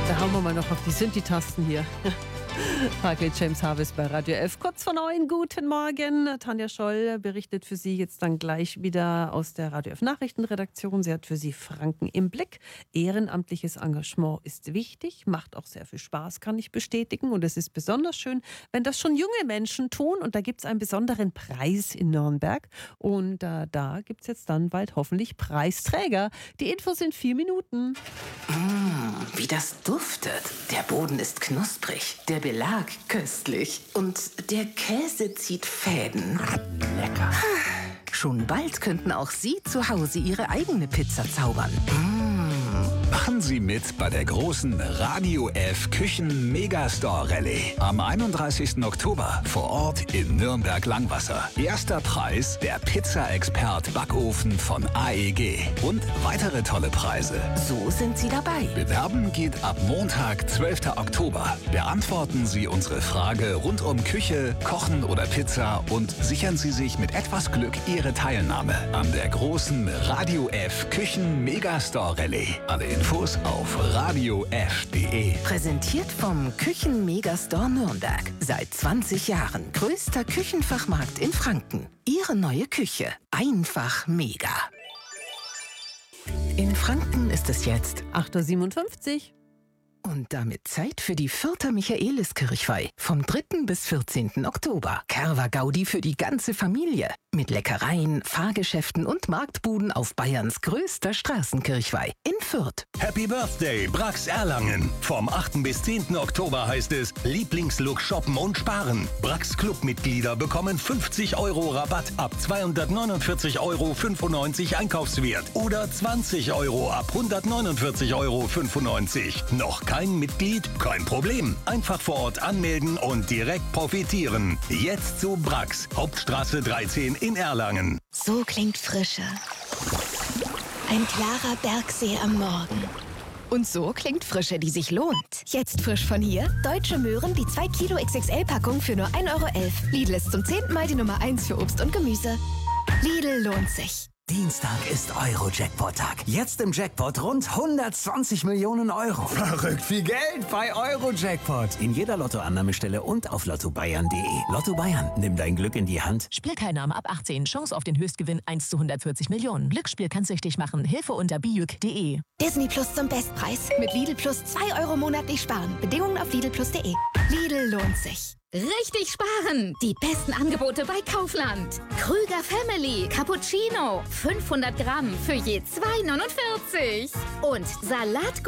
Da hauen wir mal noch auf die Synthi-Tasten hier. Frage James Harvest bei Radio F. Kurz vor 9, guten Morgen. Tanja Scholl berichtet für Sie jetzt dann gleich wieder aus der Radio F Nachrichtenredaktion. Sie hat für Sie Franken im Blick. Ehrenamtliches Engagement ist wichtig, macht auch sehr viel Spaß, kann ich bestätigen. Und es ist besonders schön, wenn das schon junge Menschen tun. Und da gibt es einen besonderen Preis in Nürnberg. Und da gibt es jetzt dann bald hoffentlich Preisträger. Die Infos in 4 Minuten. Wie das duftet. Der Boden ist knusprig, der Belag köstlich und der Käse zieht Fäden. Lecker. Schon bald könnten auch Sie zu Hause Ihre eigene Pizza zaubern. Machen Sie mit bei der großen Radio F Küchen Megastore Rallye am 31. Oktober vor Ort in Nürnberg-Langwasser. Erster Preis der Pizza-Expert Backofen von AEG und weitere tolle Preise. So sind Sie dabei. Bewerben geht ab Montag, 12. Oktober. Beantworten Sie unsere Frage rund um Küche, Kochen oder Pizza und sichern Sie sich mit etwas Glück Ihre Teilnahme an der großen Radio F Küchen Megastore Rallye. Alle Infos auf radiof.de. Präsentiert vom Küchen-Megastore Nürnberg. Seit 20 Jahren größter Küchenfachmarkt in Franken. Ihre neue Küche. Einfach mega. In Franken ist es jetzt 8.57 Uhr. und damit Zeit für die Fürther Michaeliskirchweih vom 3. bis 14. Oktober. Kerwa-Gaudi für die ganze Familie. Mit Leckereien, Fahrgeschäften und Marktbuden auf Bayerns größter Straßenkirchweih in Fürth. Happy Birthday, Brax Erlangen. Vom 8. bis 10. Oktober heißt es Lieblingslook shoppen und sparen. Brax Clubmitglieder bekommen 50 € Rabatt ab 249,95 € Einkaufswert oder 20 € ab 149,95 €. Noch kein Mitglied? Kein Problem. Einfach vor Ort anmelden und direkt profitieren. Jetzt zu Brax, Hauptstraße 13 in Erlangen. So klingt Frische. Ein klarer Bergsee am Morgen. Und so klingt Frische, die sich lohnt. Jetzt frisch von hier: Deutsche Möhren, die 2 Kilo XXL-Packung für nur 1,11 €. Lidl ist zum 10. Mal die Nummer 1 für Obst und Gemüse. Lidl lohnt sich. Dienstag ist Euro-Jackpot-Tag. Jetzt im Jackpot rund 120 Millionen €. Verrückt viel Geld bei Euro-Jackpot. In jeder Lottoannahmestelle und auf lottobayern.de. Lotto Bayern, nimm dein Glück in die Hand. Spielteilnahme ab 18. Chance auf den Höchstgewinn 1 zu 140 Millionen. Glücksspiel kann süchtig machen. Hilfe unter bijuk.de. Disney Plus zum Bestpreis. Mit Lidl Plus 2 € monatlich sparen. Bedingungen auf lidlplus.de. Lidl lohnt sich. Richtig sparen! Die besten Angebote bei Kaufland. Krüger Family Cappuccino 500 Gramm für je 2,49. Und Salat